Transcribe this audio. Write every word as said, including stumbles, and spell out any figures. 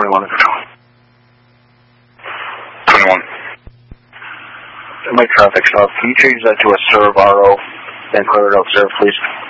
twenty-one. twenty-one. My traffic stop. Can you change that to a serve R O and clear it out, sir, please?